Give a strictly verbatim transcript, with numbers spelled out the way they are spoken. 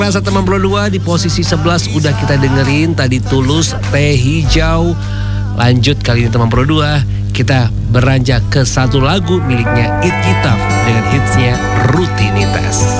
Rasa Teman Pro dua di posisi sebelas udah kita dengerin tadi Tulus, Teh Hijau. Lanjut kali ini Teman Pro dua, kita beranjak ke satu lagu miliknya It Gitaf dengan hitsnya Rutinitas.